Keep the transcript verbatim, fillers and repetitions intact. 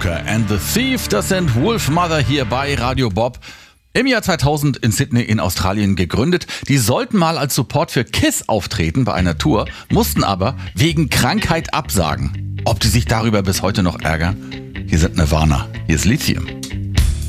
Joker and the Thief, das sind Wolfmother hier bei Radio Bob. Im Jahr zweitausend in Sydney in Australien gegründet. Die sollten mal als Support für Kiss auftreten bei einer Tour, mussten aber wegen Krankheit absagen. Ob die sich darüber bis heute noch ärgern? Hier sind Nirvana, hier ist Lithium.